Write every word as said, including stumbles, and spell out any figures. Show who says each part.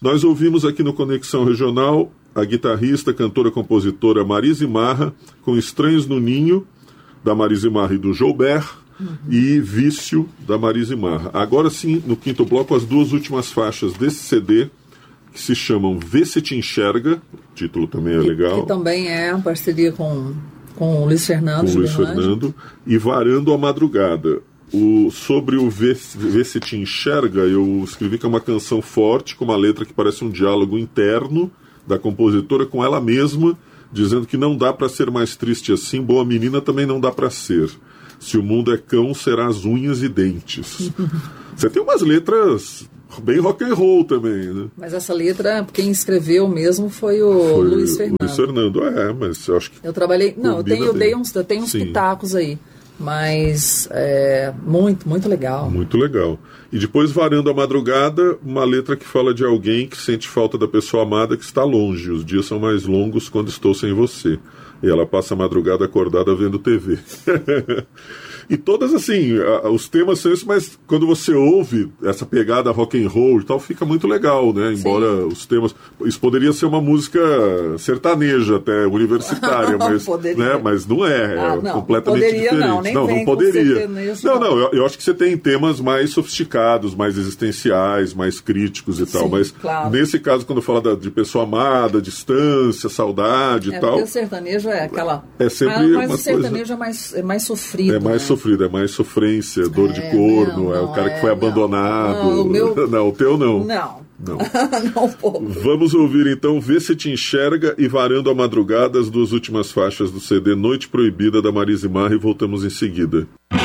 Speaker 1: Nós ouvimos aqui no Conexão Regional a guitarrista, cantora, compositora Marise Marra, com Estranhos no Ninho, da Marise Marra e do Joubert, uhum. e Vício, da Marise Marra. Agora sim, no quinto bloco, as duas últimas faixas desse C D, que se chamam Vê Se Te Enxerga, o título também é legal.
Speaker 2: Que, que também é uma parceria com, com o Luiz Fernando.
Speaker 1: Com o Luiz Fernando, e Varando a Madrugada. O, sobre o Vê, Vê Se Te Enxerga, eu escrevi que é uma canção forte, com uma letra que parece um diálogo interno da compositora com ela mesma, dizendo que não dá para ser mais triste assim, boa menina também não dá para ser. Se o mundo é cão, será as unhas e dentes. Você tem umas letras bem rock and roll também, né?
Speaker 2: Mas essa letra, quem escreveu mesmo foi o foi Luiz Fernando.
Speaker 1: Luiz Fernando, é, mas eu acho que...
Speaker 2: Eu trabalhei... Não, eu, tenho, eu dei uns, eu tenho uns pitacos aí. Mas é muito, muito legal.
Speaker 1: Muito legal. E depois, Varando a Madrugada, uma letra que fala de alguém que sente falta da pessoa amada que está longe. Os dias são mais longos quando estou sem você. E ela passa a madrugada acordada vendo T V. E todas assim, a, os temas são esses, mas quando você ouve essa pegada rock and roll e tal, fica muito legal, né? Embora Sim. os temas... Isso poderia ser uma música sertaneja até, universitária, mas, né? Mas não é,
Speaker 2: ah,
Speaker 1: é
Speaker 2: não,
Speaker 1: completamente
Speaker 2: poderia,
Speaker 1: diferente.
Speaker 2: Não, nem
Speaker 1: não,
Speaker 2: vem
Speaker 1: não poderia.
Speaker 2: Não,
Speaker 1: não, eu, eu acho que você tem temas mais sofisticados, mais existenciais, mais críticos e Sim, tal, mas
Speaker 2: claro.
Speaker 1: Nesse caso, quando fala da, de pessoa amada, distância, saudade
Speaker 2: é,
Speaker 1: e tal...
Speaker 2: Porque o sertanejo é aquela...
Speaker 1: É sempre
Speaker 2: mas, mas
Speaker 1: uma
Speaker 2: o sertanejo
Speaker 1: coisa...
Speaker 2: é, mais, é mais sofrido,
Speaker 1: É mais
Speaker 2: né?
Speaker 1: sofrido, é mais sofrência, dor
Speaker 2: é,
Speaker 1: de corno,
Speaker 2: não, não,
Speaker 1: é o cara
Speaker 2: é,
Speaker 1: que foi
Speaker 2: não,
Speaker 1: abandonado.
Speaker 2: Não, o meu...
Speaker 1: não, o teu não.
Speaker 2: Não.
Speaker 1: Não.
Speaker 2: não pô.
Speaker 1: Vamos ouvir então Vê Se Te Enxerga e Varando a Madrugada, as duas últimas faixas do C D Noite Proibida, da Marise Marra, e voltamos em seguida.